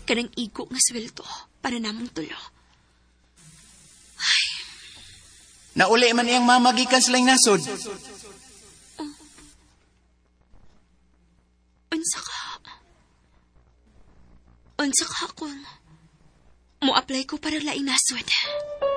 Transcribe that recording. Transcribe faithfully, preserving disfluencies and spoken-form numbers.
kanang igo nga sweldo para namong tulo. Ay. Nauli man iyang mamagikan silang nasod. Oh. Unsa ka? Unsa ka kung mo-apply ko para laing nasod?